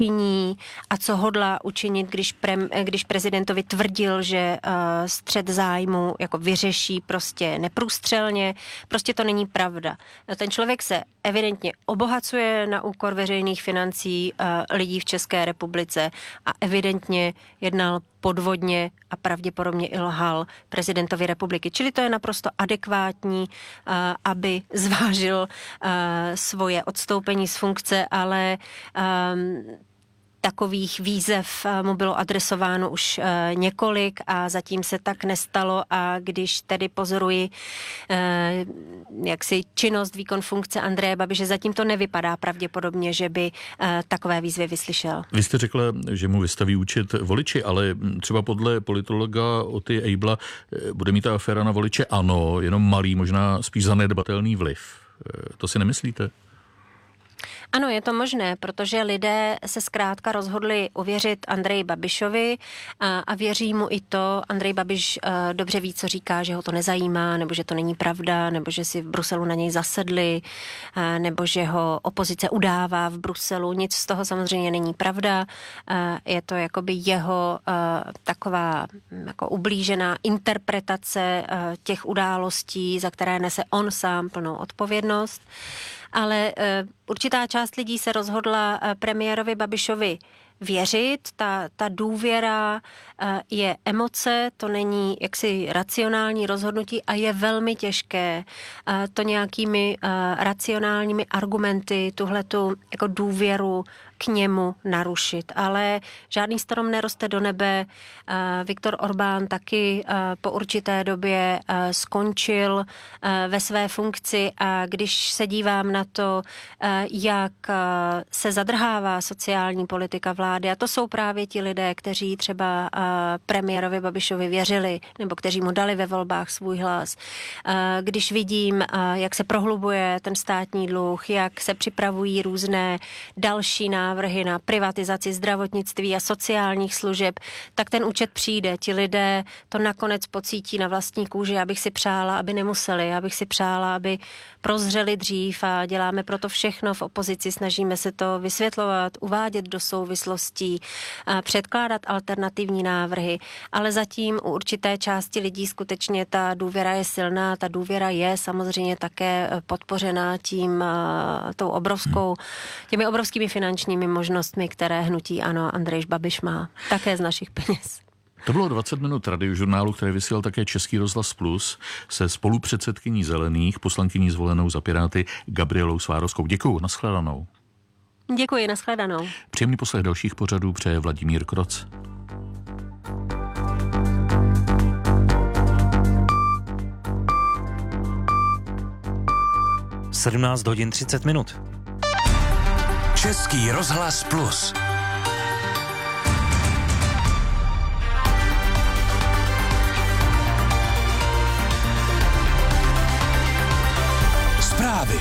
činí a co hodlá učinit, když prezidentovi tvrdil, že střet zájmu jako vyřeší prostě neprůstřelně. Prostě to není pravda. Ten člověk se evidentně obohacuje na úkor veřejných financí lidí v České republice a evidentně jednal podvodně a pravděpodobně i lhal prezidentovi republiky. Čili to je naprosto adekvátní, aby zvážil svoje odstoupení z funkce, ale takových výzev mu bylo adresováno už několik a zatím se tak nestalo a když tedy pozoruji jaksi činnost, výkon funkce Andreje Babiše, zatím to nevypadá pravděpodobně, že by takové výzvy vyslyšel. Vy jste řekla, že mu vystaví účet voliči, ale třeba podle politologa Oty Ejbla bude mít ta aféra na voliče ANO jenom malý, možná spíš zanedbatelný vliv. To si nemyslíte? Ano, je to možné, protože lidé se zkrátka rozhodli uvěřit Andreji Babišovi a věří mu i to. Andrej Babiš dobře ví, co říká, že ho to nezajímá, nebo že to není pravda, nebo že si v Bruselu na něj zasedli, nebo že ho opozice udává v Bruselu. Nic z toho samozřejmě není pravda. Je to jakoby jeho taková jako ublížená interpretace těch událostí, za které nese on sám plnou odpovědnost. Ale určitá část lidí se rozhodla premiérovi Babišovi věřit. Ta důvěra je emoce, to není jaksi racionální rozhodnutí a je velmi těžké to nějakými racionálními argumenty tuhletu jako důvěru k němu narušit. Ale žádný strom neroste do nebe. Viktor Orbán taky po určité době skončil ve své funkci a když se dívám na to, jak se zadrhává sociální politika vlády, a to jsou právě ti lidé, kteří třeba premiérovi Babišovi věřili, nebo kteří mu dali ve volbách svůj hlas. Když vidím, jak se prohlubuje ten státní dluh, jak se připravují různé další návrhy na privatizaci zdravotnictví a sociálních služeb, tak ten účet přijde. Ti lidé to nakonec pocítí na vlastní kůži. Já bych si přála, aby nemuseli. Já bych si přála, aby prozřeli dřív a děláme proto všechno v opozici. Snažíme se to vysvětlovat, uvádět do souvislostí, předkládat alternativní návrhy, ale zatím u určité části lidí skutečně ta důvěra je silná. Ta důvěra je samozřejmě také podpořena těmi obrovskými finančními možnostmi, které hnutí ANO Andrej Babiš má. Také z našich peněz. To bylo 20 minut radiožurnálu, který vysílal také Český rozhlas Plus se spolupředsedkyní Zelených, poslankyní zvolenou za Piráty Gabrielou Svárovskou. Děkuju, nashledanou. Děkuji, nashledanou. Příjemný poslech dalších pořadů přeje Vladimír Kroc. Sedmnáct hodin 30 minut. Český rozhlas Plus. Zprávy.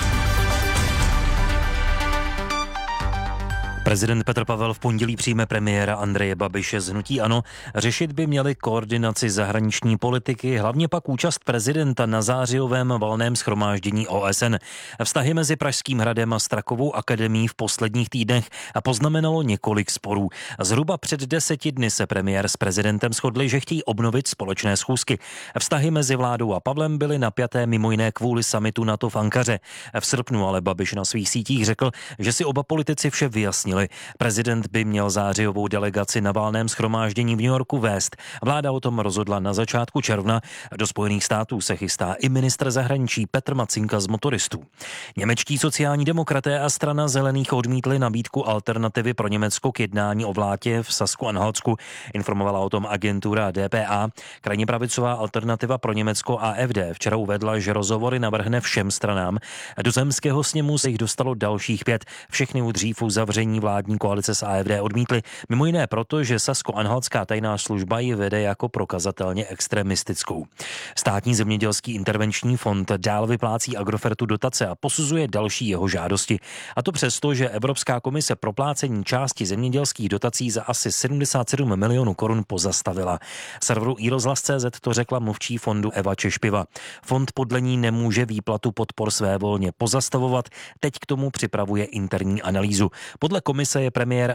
Prezident Petr Pavel v pondělí přijme premiéra Andreje Babiše z hnutí ANO. Řešit by měli koordinaci zahraniční politiky, hlavně pak účast prezidenta na zářijovém valném shromáždění OSN. Vztahy mezi Pražským hradem a Strakovou akademií v posledních týdnech poznamenalo několik sporů. Zhruba před 10 dny se premiér s prezidentem shodli, že chtějí obnovit společné schůzky. Vztahy mezi vládou a Pavlem byly napjaté mimo jiné kvůli summitu NATO v Ankaře. V srpnu ale Babiš na svých sítích řekl, že si oba politici vše vyjasnili. Prezident by měl zářijovou delegaci na valném shromáždění v New Yorku vést. Vláda o tom rozhodla na začátku června. Do Spojených států se chystá i ministr zahraničí Petr Macinka z Motoristů. Němečtí sociální demokraté a strana Zelených odmítli nabídku alternativy pro Německo k jednání o vládě v Sasku-Anhaltsku. Informovala o tom agentura DPA. Krajně pravicová alternativa pro Německo AfD včera uvedla, že rozhovory navrhne všem stranám. Do zemského sněmu se jich dostalo dalších 5. Všechny u dřív uzavření vládní koalice s AfD odmítli. Mimo jiné proto, že Sasko-Anhaltská tajná služba ji vede jako prokazatelně extremistickou. Státní zemědělský intervenční fond dál vyplácí Agrofertu dotace a posuzuje další jeho žádosti. A to přesto, že Evropská komise proplácení části zemědělských dotací za asi 77 milionů korun pozastavila. Serveru iRozhlas.cz to řekla mluvčí fondu Eva Češpiva. Fond podle ní nemůže výplatu podpor svévolně pozastavovat, teď k tomu připravuje interní analýzu. Podle komise je premiér